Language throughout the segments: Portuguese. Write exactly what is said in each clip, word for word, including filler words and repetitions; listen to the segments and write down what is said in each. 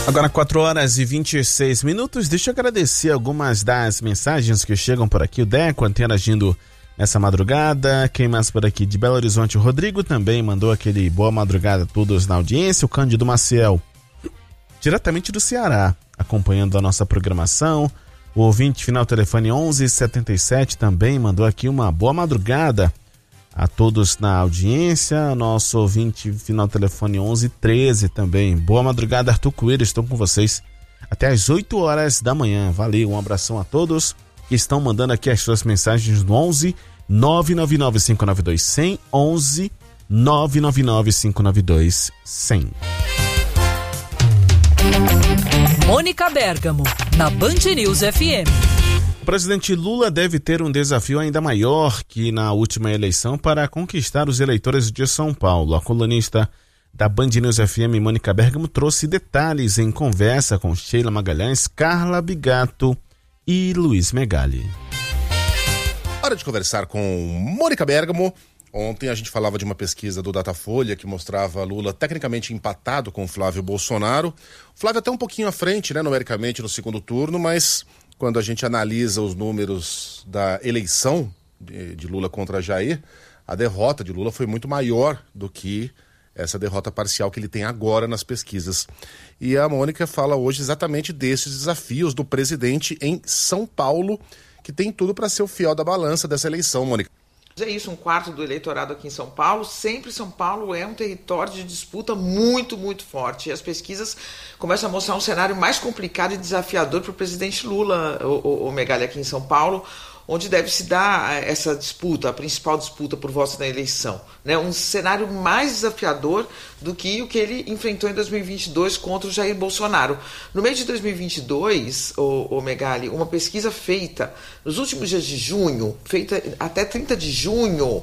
Agora quatro horas e vinte e seis minutos. Deixa eu agradecer algumas das mensagens que chegam por aqui. O Deco interagindo nessa madrugada. Quem mais por aqui? De Belo Horizonte, o Rodrigo também mandou aquele boa madrugada a todos na audiência. O Cândido Maciel, diretamente do Ceará, acompanhando a nossa programação. O ouvinte final telefone onze setenta e sete também mandou aqui uma boa madrugada a todos na audiência. Nosso ouvinte final telefone onze treze também. Boa madrugada, Arthur Coelho, estou com vocês até às oito horas da manhã. Valeu, um abração a todos que estão mandando aqui as suas mensagens no onze nove nove nove cinco nove dois zero zero, onze nove nove nove cinco nove dois zero zero. Mônica Bergamo, na Band News F M. O presidente Lula deve ter um desafio ainda maior que na última eleição para conquistar os eleitores de São Paulo. A colunista da Band News F M, Mônica Bergamo, trouxe detalhes em conversa com Sheila Magalhães, Carla Bigato e Luiz Megali. Hora de conversar com Mônica Bergamo. Ontem a gente falava de uma pesquisa do Datafolha que mostrava Lula tecnicamente empatado com Flávio Bolsonaro. O Flávio até um pouquinho à frente, né, numericamente, no segundo turno, mas quando a gente analisa os números da eleição de, de Lula contra Jair, a derrota de Lula foi muito maior do que essa derrota parcial que ele tem agora nas pesquisas. E a Mônica fala hoje exatamente desses desafios do presidente em São Paulo, que tem tudo para ser o fiel da balança dessa eleição, Mônica. É isso, um quarto do eleitorado aqui em São Paulo. Sempre São Paulo é um território de disputa muito, muito forte. E as pesquisas começam a mostrar um cenário mais complicado e desafiador para o presidente Lula, o, o Megali, aqui em São Paulo, onde deve se dar essa disputa, a principal disputa por votos na eleição. Né? Um cenário mais desafiador do que o que ele enfrentou em dois mil e vinte e dois contra o Jair Bolsonaro. No mês de dois mil e vinte e dois, o, o Megali, uma pesquisa feita nos últimos dias de junho, feita até trinta de junho, uh,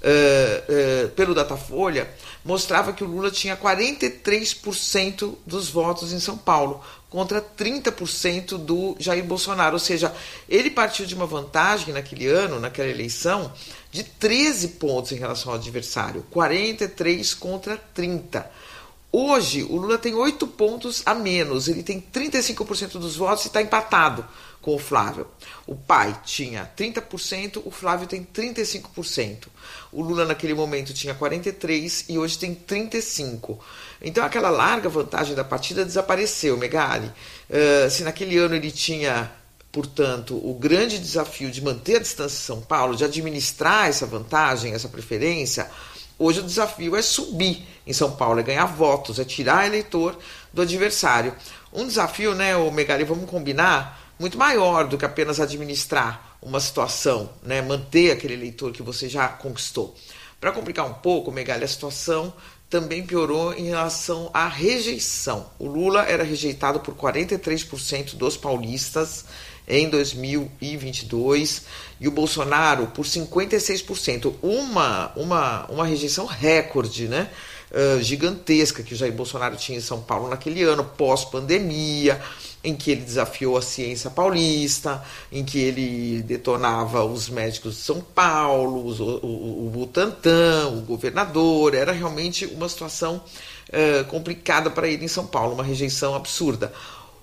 uh, pelo Datafolha, mostrava que o Lula tinha quarenta e três por cento dos votos em São Paulo, contra trinta por cento do Jair Bolsonaro. Ou seja, ele partiu de uma vantagem naquele ano, naquela eleição, de treze pontos em relação ao adversário, quarenta e três contra trinta. Hoje, o Lula tem oito pontos a menos, ele tem trinta e cinco por cento dos votos e está empatado com o Flávio. O pai tinha trinta por cento, o Flávio tem trinta e cinco por cento. O Lula naquele momento tinha quarenta e três por cento e hoje tem trinta e cinco por cento. Então aquela larga vantagem da partida desapareceu, Megali. Uh, se naquele ano ele tinha, portanto, o grande desafio de manter a distância de São Paulo, de administrar essa vantagem, essa preferência, hoje o desafio é subir em São Paulo, é ganhar votos, é tirar eleitor do adversário. Um desafio, né, o Megali, vamos combinar, muito maior do que apenas administrar uma situação, né, manter aquele eleitor que você já conquistou. Para complicar um pouco, Megali, a situação também piorou em relação à rejeição. O Lula era rejeitado por quarenta e três por cento dos paulistas em dois mil e vinte e dois e o Bolsonaro por cinquenta e seis por cento. Uma, uma, uma rejeição recorde, né? Uh, gigantesca que o Jair Bolsonaro tinha em São Paulo naquele ano, pós-pandemia, em que ele desafiou a ciência paulista, em que ele detonava os médicos de São Paulo, os, o, o, o Butantan, o governador. Era realmente uma situação uh, complicada para ele em São Paulo, uma rejeição absurda.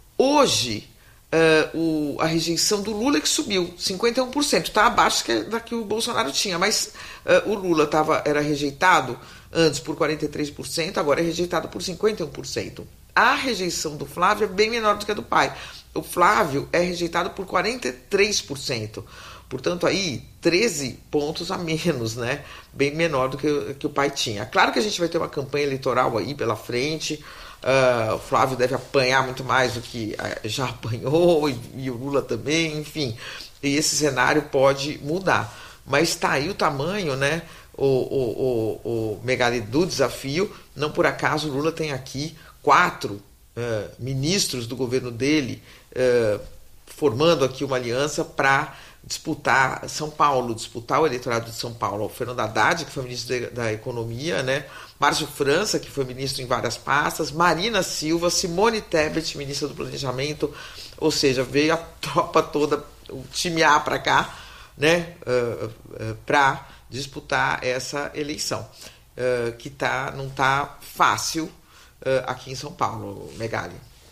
Hoje, uh, o, a rejeição do Lula é que subiu, cinquenta e um por cento, está abaixo que, da que o Bolsonaro tinha, mas uh, o Lula tava, era rejeitado antes por quarenta e três por cento, agora é rejeitado por cinquenta e um por cento. A rejeição do Flávio é bem menor do que a do pai. O Flávio é rejeitado por quarenta e três por cento. Portanto, aí, treze pontos a menos, né? Bem menor do que, que o pai tinha. Claro que a gente vai ter uma campanha eleitoral aí pela frente. Uh, o Flávio deve apanhar muito mais do que já apanhou, e, e o Lula também, enfim. E esse cenário pode mudar. Mas está aí o tamanho, né? O, o, o, o Megali, do desafio. Não por acaso o Lula tem aqui quatro uh, ministros do governo dele uh, formando aqui uma aliança para disputar São Paulo, disputar o eleitorado de São Paulo. O Fernando Haddad, que foi ministro da, da Economia, né? Márcio França, que foi ministro em várias pastas, Marina Silva, Simone Tebet, ministra do Planejamento, ou seja, veio a tropa toda, o time A para cá, né? Uh, uh, para disputar essa eleição, uh, que tá, não está fácil uh, aqui em São Paulo, Megali.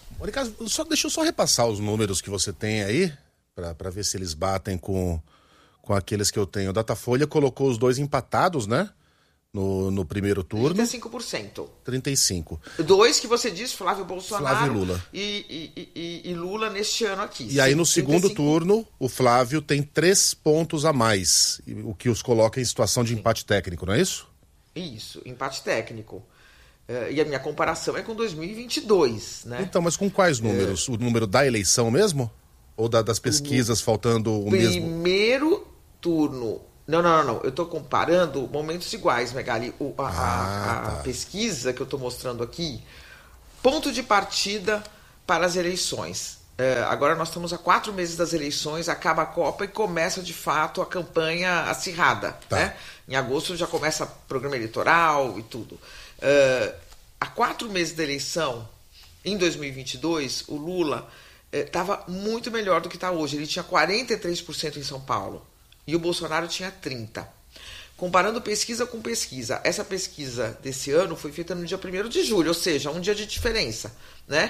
Mônica, só, deixa eu só repassar os números que você tem aí, para ver se eles batem com, com aqueles que eu tenho. O Datafolha colocou os dois empatados, né? No, no primeiro turno. trinta e cinco por cento. trinta e cinco. Dois que você disse, Flávio Bolsonaro Flávio e Lula. E, e, e, e Lula neste ano aqui. E Sim, aí no segundo trinta e cinco... turno, o Flávio tem três pontos a mais, o que os coloca em situação de empate técnico, não é isso? Isso, empate técnico. Uh, e a minha comparação é com dois mil e vinte e dois, né? Então, mas com quais números? É... O número da eleição mesmo? Ou da, das pesquisas o faltando o primeiro mesmo? Primeiro turno... Não, não, não, não. Eu estou comparando momentos iguais, Megali. O, a, ah, a, a tá. pesquisa que eu estou mostrando aqui, ponto de partida para as eleições. É, agora nós estamos a quatro meses das eleições, acaba a Copa e começa de fato a campanha acirrada. Tá. Né? Em agosto já começa o programa eleitoral e tudo. É, há quatro meses da eleição, em dois mil e vinte e dois, o Lula estava é, muito melhor do que está hoje. Ele tinha quarenta e três por cento em São Paulo. E o Bolsonaro tinha trinta por cento. Comparando pesquisa com pesquisa, essa pesquisa desse ano foi feita no dia primeiro de julho, ou seja, um dia de diferença. Né?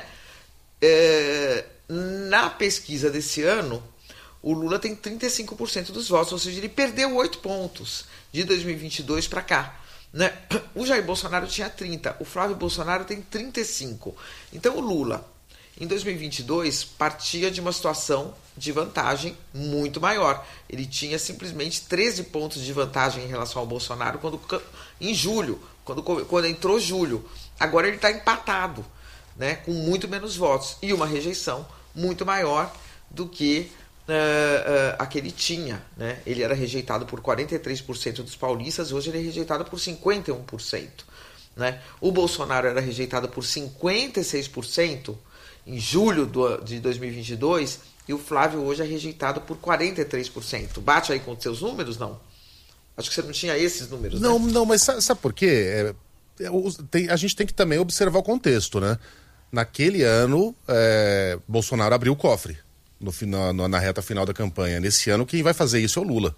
É, na pesquisa desse ano, o Lula tem trinta e cinco por cento dos votos, ou seja, ele perdeu oito pontos de dois mil e vinte e dois para cá. Né? O Jair Bolsonaro tinha trinta, o Flávio Bolsonaro tem trinta e cinco. Então o Lula, em dois mil e vinte e dois, partia de uma situação de vantagem muito maior. Ele tinha simplesmente treze pontos de vantagem em relação ao Bolsonaro quando, em julho, quando, quando entrou julho. Agora ele está empatado, né, com muito menos votos e uma rejeição muito maior do que uh, uh, a que ele tinha. Né? Ele era rejeitado por quarenta e três por cento dos paulistas, hoje ele é rejeitado por cinquenta e um por cento. Né? O Bolsonaro era rejeitado por cinquenta e seis por cento em julho do, de dois mil e vinte e dois, e o Flávio hoje é rejeitado por quarenta e três por cento. Bate aí com os seus números, não? Acho que você não tinha esses números, Não, né? não, mas sabe, sabe por quê? É, é, tem, a gente tem que também observar o contexto, né? Naquele ano, é, Bolsonaro abriu o cofre no final, na, na reta final da campanha. Nesse ano, quem vai fazer isso é o Lula.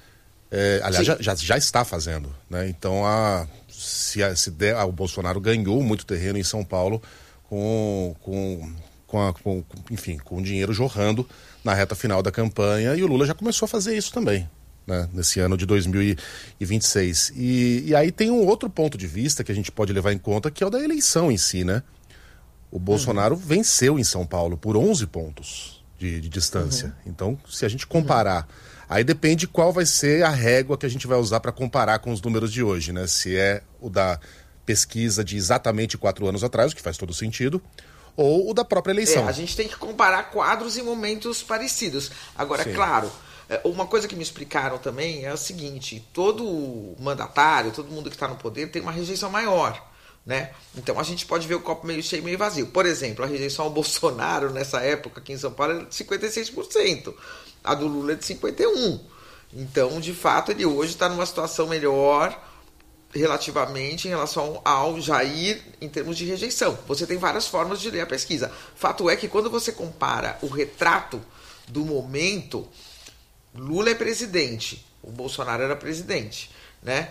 É, aliás, já, já, já está fazendo, né? Então, a, se, a, se der, a, o Bolsonaro ganhou muito terreno em São Paulo com, com, com, a, com, enfim, com dinheiro jorrando na reta final da campanha, e o Lula já começou a fazer isso também, né, nesse ano de dois mil e vinte e seis. E, e aí tem um outro ponto de vista que a gente pode levar em conta, que é o da eleição em si, né? O Bolsonaro uhum. venceu em São Paulo por onze pontos de, de distância. Uhum. Então, se a gente comparar, uhum. aí depende qual vai ser a régua que a gente vai usar para comparar com os números de hoje, né? Se é o da pesquisa de exatamente quatro anos atrás, o que faz todo sentido, ou o da própria eleição. É, a gente tem que comparar quadros em momentos parecidos. Agora, Sim. claro, uma coisa que me explicaram também é o seguinte: todo mandatário, todo mundo que está no poder tem uma rejeição maior, né? Então a gente pode ver o copo meio cheio, meio vazio. Por exemplo, a rejeição ao Bolsonaro nessa época aqui em São Paulo era de cinquenta e seis por cento, a do Lula é de cinquenta e um por cento. Então, de fato, ele hoje está numa situação melhor relativamente em relação ao Jair em termos de rejeição. Você tem várias formas de ler a pesquisa. Fato é que quando você compara o retrato do momento, Lula é presidente, o Bolsonaro era presidente, né?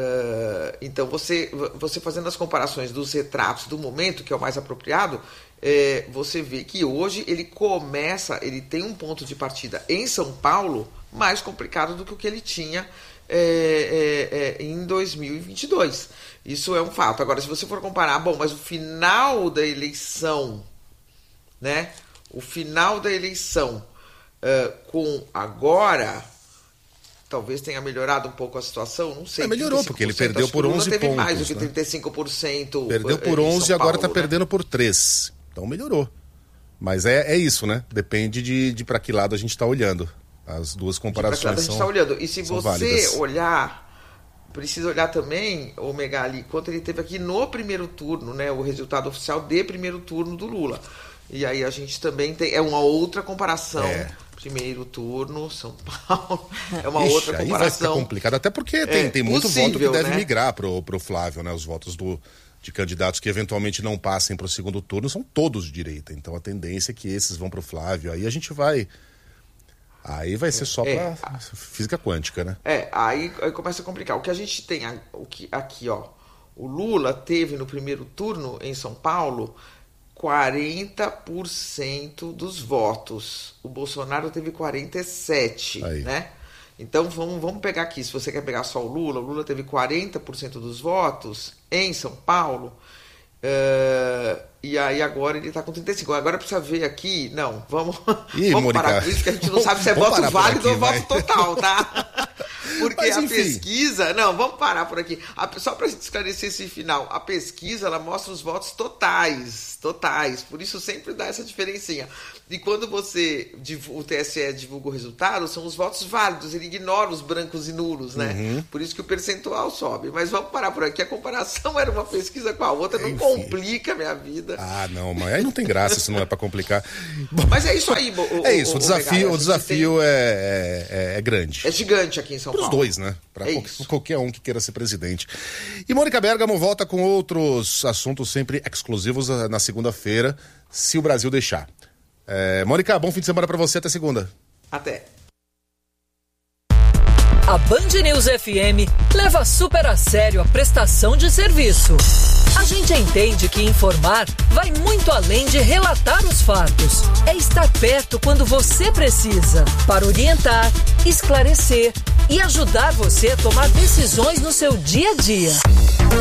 Uh, então você, você fazendo as comparações dos retratos do momento, que é o mais apropriado, é, você vê que hoje ele começa, ele tem um ponto de partida em São Paulo mais complicado do que o que ele tinha É, é, é, em dois mil e vinte e dois. Isso é um fato. Agora, se você for comparar, bom, mas o final da eleição, né? O final da eleição uh, com agora, talvez tenha melhorado um pouco a situação, não sei. É, melhorou, porque ele perdeu por onze teve pontos. mais do que né? trinta e cinco por cento. Perdeu por onze e agora está né? perdendo por três. Então melhorou. Mas é, é isso, né? Depende de, de para que lado a gente está olhando. As duas comparações são, a gente está olhando. E se você válidas. olhar, precisa olhar também, o Megali, quanto ele teve aqui no primeiro turno, né, o resultado oficial de primeiro turno do Lula. E aí a gente também tem, é uma outra comparação. É. Primeiro turno, São Paulo, é uma Ixi, outra comparação. Aí vai ficar complicado, até porque tem, é, tem muito possível, voto que deve né? migrar pro, pro Flávio, né? Os votos do, de candidatos que eventualmente não passem pro segundo turno são todos de direita. Então a tendência é que esses vão pro Flávio. Aí a gente vai... Aí vai ser só é, para física quântica, né? É, aí, aí começa a complicar. O que a gente tem o que, aqui, ó, o Lula teve no primeiro turno em São Paulo quarenta por cento dos votos. O Bolsonaro teve quarenta e sete por cento, né? Então vamos, vamos pegar aqui, se você quer pegar só o Lula, o Lula teve quarenta por cento dos votos em São Paulo, uh, e aí agora ele está com trinta e cinco por cento. Agora precisa ver aqui, não, vamos, Ih, vamos Mônica, parar com isso, que a gente não sabe se é voto válido ou voto total, tá? Porque Mas, a enfim. pesquisa... Não, vamos parar por aqui. A, só para esclarecer esse final. A pesquisa, ela mostra os votos totais. Totais. Por isso sempre dá essa diferencinha. E quando você... O T S E divulga o resultado, são os votos válidos. Ele ignora os brancos e nulos, né? Uhum. Por isso que o percentual sobe. Mas vamos parar por aqui. A comparação era uma pesquisa com a outra. Não Enfim. complica a minha vida. Ah, não. Mas aí não tem graça se não é para complicar. Bom, mas é isso aí. O, é isso. O, o desafio, Megara, o desafio tem... é, é, é grande. É gigante aqui em São Paulo. Os dois, né? Para é qualquer um que queira ser presidente. E Mônica Bergamo volta com outros assuntos sempre exclusivos na segunda-feira, se o Brasil deixar. É, Mônica, bom fim de semana para você, até segunda. Até. A Band News F M leva super a sério a prestação de serviço. A gente entende que informar vai muito além de relatar os fatos. É estar perto quando você precisa, para orientar, esclarecer e ajudar você a tomar decisões no seu dia a dia.